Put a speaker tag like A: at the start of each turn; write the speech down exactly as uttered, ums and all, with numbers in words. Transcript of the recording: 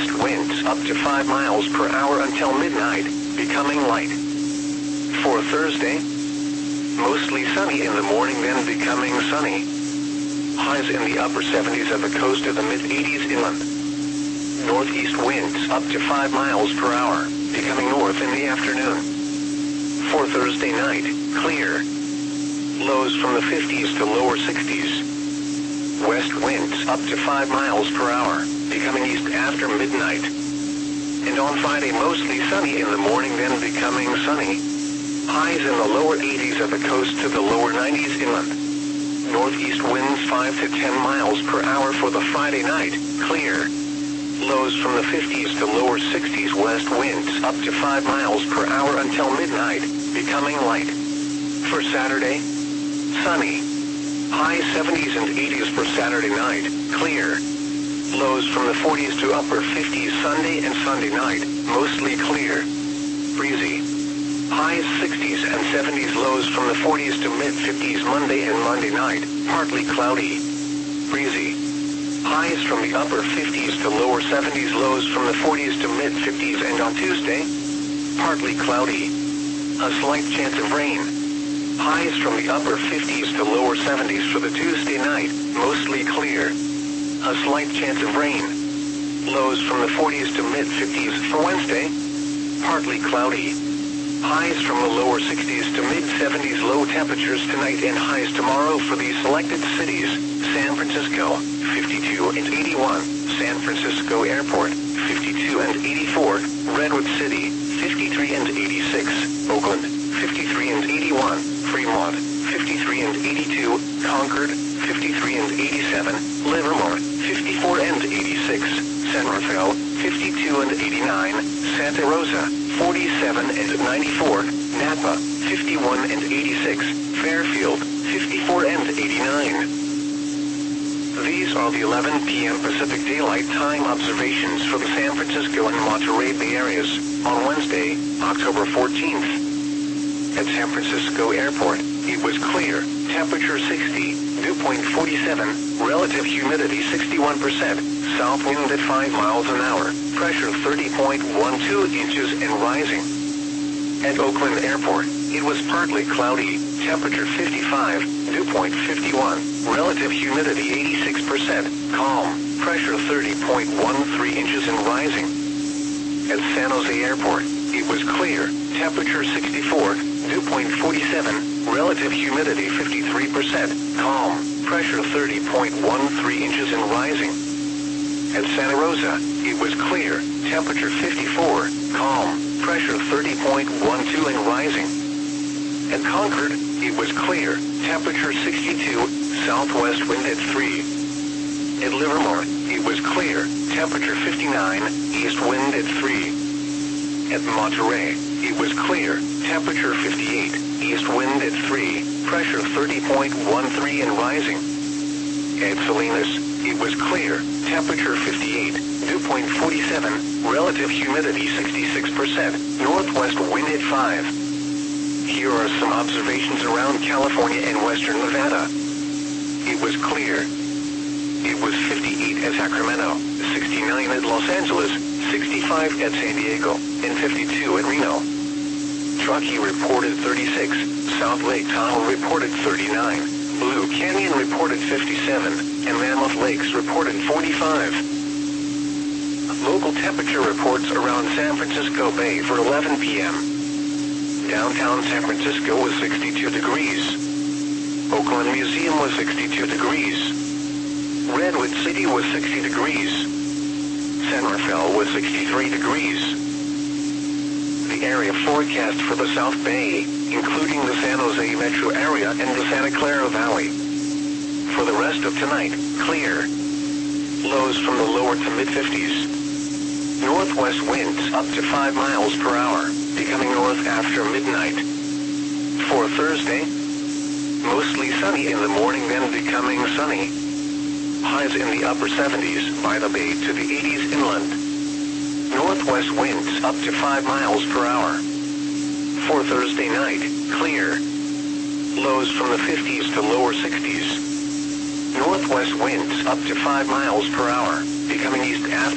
A: West winds up to five miles per hour until midnight, becoming light. For Thursday, mostly sunny in the morning, then becoming sunny. Highs in the upper seventies at the coast to the mid-eighties inland. Northeast winds up to five miles per hour, becoming north in the afternoon. For Thursday night, clear. Lows from the fifties to lower sixties. West winds up to five miles per hour, becoming east after midnight. And on Friday, mostly sunny in the morning, then becoming sunny. Highs in the lower eighties at the coast to the lower nineties inland. Northeast winds five to ten miles per hour for the Friday night, clear. Lows from the fifties to lower sixties. West winds up to five miles per hour until midnight, becoming light. For Saturday, sunny. High seventies and eighties for Saturday night, clear. Lows from the forties to upper fifties Sunday and Sunday night, mostly clear. Breezy. Highs sixties and seventies, lows from the forties to mid-fifties Monday and Monday night, partly cloudy. Breezy. Highs from the upper fifties to lower seventies, lows from the forties to mid-fifties, and on Tuesday, partly cloudy. A slight chance of rain. Highs from the upper fifties to lower seventies for the Tuesday night, mostly clear. A slight chance of rain. Lows from the forties to mid-fifties for Wednesday, partly cloudy. Highs from the lower sixties to mid-seventies, low temperatures tonight and highs tomorrow for these selected cities: San Francisco, fifty-two and eighty-one, San Francisco Airport, fifty-two and eighty-four, Redwood City, fifty-three and eighty-six, Oakland, fifty-three and eighty-one, Fremont, fifty-three and eighty-two, Concord, fifty-three and eighty-seven, Livermore, fifty-four and eighty-six, San Rafael, fifty-two and eighty-nine, Santa Rosa, forty-seven and ninety-four, Napa, fifty-one and eighty-six, Fairfield, fifty-four and eighty-nine. These are the eleven p m Pacific Daylight Time observations for the San Francisco and Monterey Bay areas on Wednesday, October fourteenth. At San Francisco Airport, it was clear, temperature sixty, dew point forty-seven, relative humidity sixty-one percent, south wind at five miles an hour, pressure thirty point one two inches and rising. At Oakland Airport, it was partly cloudy, temperature fifty-five, dew point fifty-one, relative humidity eighty-six percent, calm, pressure thirty point one three inches and rising. At San Jose Airport, it was clear, temperature sixty-four, dew point forty-seven, relative humidity fifty-three percent, calm, pressure thirty point one three inches and rising. At Santa Rosa, it was clear, temperature fifty-four, calm, pressure thirty point one two and rising. At Concord, it was clear, temperature sixty-two, southwest wind at three. At Livermore, it was clear, temperature fifty-nine, east wind at three. At Monterey, it was clear, temperature fifty-eight, east wind at three, pressure thirty point one three and rising. At Salinas, it was clear, temperature fifty-eight, dew point forty-seven, relative humidity sixty-six percent, northwest wind at five. Here are some observations around California and western Nevada. It was clear. It was fifty-eight at Sacramento, sixty-nine at Los Angeles, sixty-five at San Diego, and fifty-two at Reno. Truckee reported thirty-six, South Lake Tahoe reported thirty-nine, Blue Canyon reported fifty-seven, and Mammoth Lakes reported forty-five. Local temperature reports around San Francisco Bay for eleven p m Downtown San Francisco was sixty-two degrees. Oakland Museum was sixty-two degrees. Redwood City was sixty degrees. San Rafael was sixty-three degrees. The area forecast for the South Bay, including the San Jose metro area and the Santa Clara Valley. For the rest of tonight, clear. Lows from the lower to mid-fifties. Northwest winds up to five miles per hour, becoming north after midnight. For Thursday, mostly sunny in the morning, then becoming sunny. Highs in the upper seventies by the bay to the eighties inland. Northwest winds up to five miles per hour. For Thursday night, clear. Lows from the fifties to lower sixties. Northwest winds up to five miles per hour, becoming east after